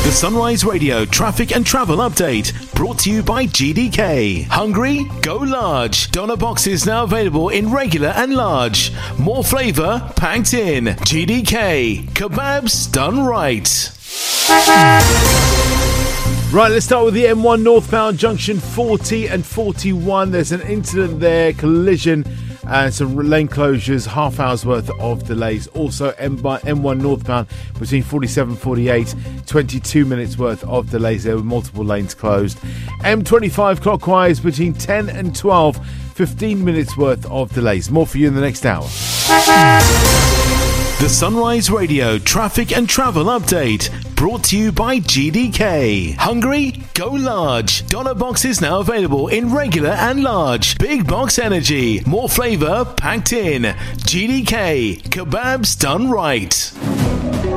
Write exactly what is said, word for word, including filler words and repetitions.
The Sunrise Radio traffic and travel update brought to you by G D K. Hungry? Go large. Doner boxes now available in regular and large. More flavour packed in. G D K. Kebabs done right. Right, let's start with the M one northbound junction forty and forty-one. There's an incident there, collision and some lane closures, half hour's worth of delays. Also M one northbound between forty-seven and forty-eight, twenty-two minutes worth of delays there with multiple lanes closed. M twenty-five clockwise between ten and twelve, fifteen minutes worth of delays. More for you in the next hour. The Sunrise Radio traffic and travel update brought to you by G D K. Hungry? Go large. Doner boxes now available in regular and large. Big box energy. More flavour packed in. G D K. Kebabs done right.